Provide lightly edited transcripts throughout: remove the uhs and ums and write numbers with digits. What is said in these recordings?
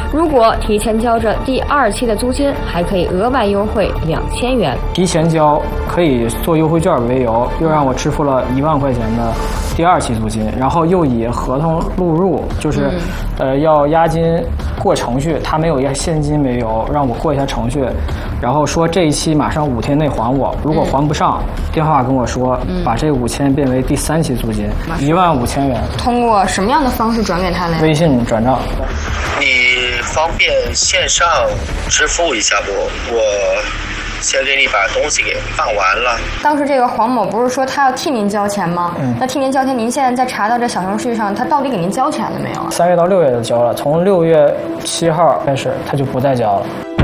如果提前交着第2期的租金，还可以额外优惠2000元。 提前交可以做优惠券为由，又让我支付了1万块钱的第2期租金，然后又以合同录入，就是要押金过程序，他没有现金为由让我过一下程序，然后说这一期马上5天内还我，如果还不上，电话跟我说把这5000变为第3期租金，15000元。 通过什么样的方式转给他呢？ 微信转账。 你方便线上支付一下不？我先给你把东西给办完了。 当时这个黄某不是说他要替您交钱吗？那替您交钱，您现在在查到这小程序上，他到底给您交钱了没有 ？3月到6月就交了，从6月7号开始他就不再交了。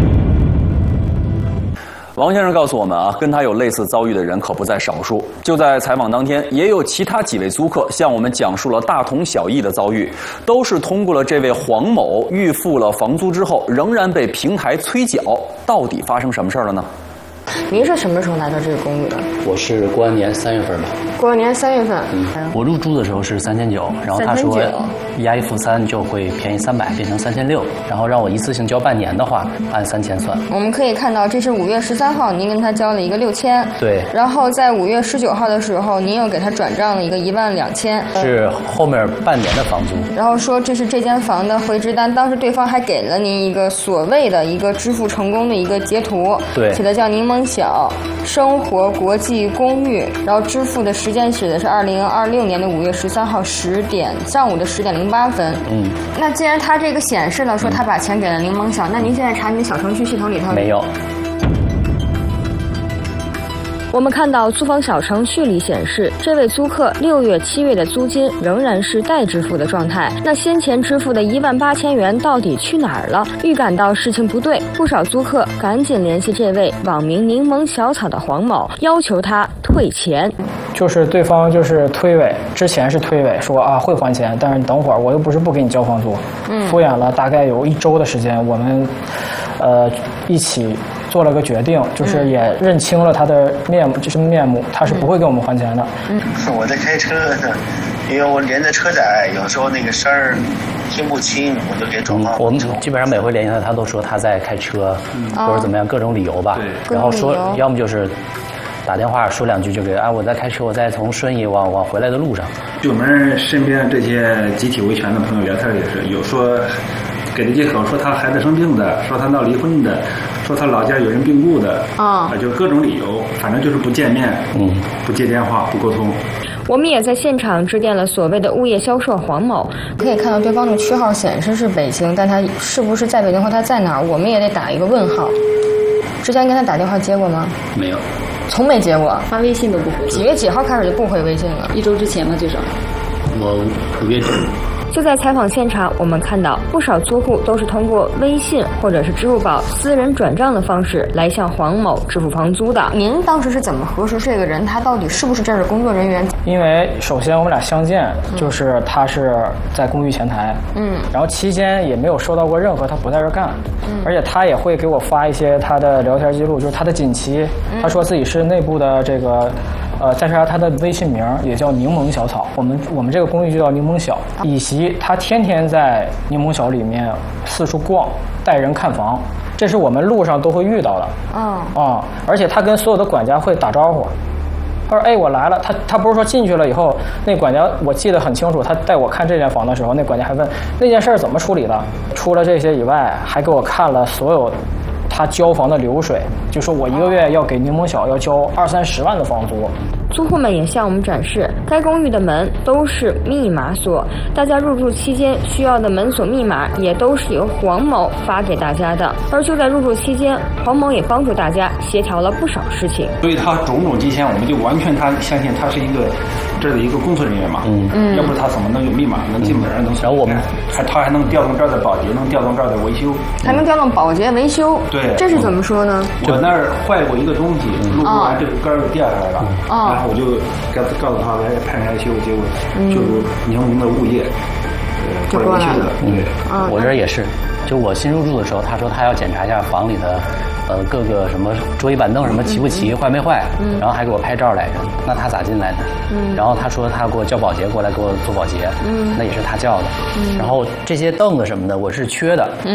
王先生告诉我们啊，跟他有类似遭遇的人可不在少数。就在采访当天，也有其他几位租客向我们讲述了大同小异的遭遇，都是通过了这位黄某预付了房租之后，仍然被平台催缴。到底发生什么事儿了呢？ 您是什么时候来到这个公寓的？ 我是过完年3月份吧。 过完年3月份。 我入住的时候是3900，然后他说押一付3就会便宜300，变成3600，然后让我一次性交半年的话，按3000算。 我们可以看到，这是5月13号，您跟他交了一个6000。 对。 然后在5月19号的时候，您又给他转账了一个12000。 是后面半年的房租。 然后说这是这间房的回执单，当时对方还给了您一个所谓的一个支付成功的一个截图， 对， 写的叫柠檬小生活国际公寓，然后支付的时间写的是2026年的5月13号上午的10点08分。那既然他这个显示了说他把钱给了柠檬小，那您现在查您的小程序系统里头没有？ 我们看到租房小程序里显示，这位租客6月、7月的租金仍然是待支付的状态。那先前支付的18000元到底去哪儿了？预感到事情不对，不少租客赶紧联系这位网名柠檬小草的黄某，要求他退钱。 就是对方就是推诿，之前是推诿说啊会还钱，但是你等会儿，我又不是不给你交房租。敷衍了大概有1周的时间，我们一起做了个决定，就是也认清了他的面目，他是不会给我们还钱的。 我在开车呢，因为我连着车载，有时候那个声儿听不清，我就给转换。 我们基本上每回联系他，他都说他在开车，或者怎么样，各种理由吧。然后说要么就是打电话说2句就给我在开车，我在从顺义往回来的路上。 就我们身边这些集体维权的朋友聊天也是，有说给的借口说他孩子生病的，说他闹离婚的，说他老家有人病故的，就各种理由，反正就是不见面，不接电话，不沟通。 我们也在现场致电了所谓的物业销售黄某，可以看到对方的区号显示是北京，但他是不是在北京或他在哪儿，我们也得打一个问号。之前跟他打电话接过吗？ 没有， 从没接过。 发微信都不回。 几月几号开始就不回微信了 ？1周之前吧，最少。 我5月底。 就在采访现场，我们看到不少租户都是通过微信或者是支付宝私人转账的方式来向黄某支付房租的。您当时是怎么核实这个人他到底是不是这儿的工作人员？ 因为首先我们俩相见，就是他是在公寓前台，然后期间也没有收到过任何他不在这儿干，而且他也会给我发一些他的聊天记录，就是他的锦旗，他说自己是内部的这个。再说他的微信名也叫柠檬小草，我们这个公寓就叫柠檬小，以及他天天在柠檬小里面四处逛，带人看房，这是我们路上都会遇到的。而且他跟所有的管家会打招呼，他说哎我来了，他不是说进去了以后，那管家我记得很清楚，他带我看这间房的时候，那管家还问那件事怎么处理的，除了这些以外，还给我看了所有他交房的流水，就说我1个月要给柠檬小要交20-30万的房租。 租户们也向我们展示，该公寓的门都是密码锁，大家入住期间需要的门锁密码也都是由黄某发给大家的。而就在入住期间，黄某也帮助大家协调了不少事情。 所以他种种迹象，我们就完全相信他是这儿的一个工作人员嘛。要不他怎么能有密码，能进门能？然后我们他还能调动这儿的保洁，能调动这儿的维修， 还能调动保洁维修。 对， 这是怎么说呢？ 我那儿坏过一个东西，路过完这个杆儿掉下来了，然后我就告诉他来派人来修，结果就是柠檬的物业就过来了。 我这儿也是，就我新入住的时候，他说他要检查一下房里的各个什么桌椅板凳什么齐不齐，坏没坏，然后还给我拍照来着。那他咋进来的？然后他说他给我叫保洁过来给我做保洁，那也是他叫的。然后这些凳子什么的我是缺的。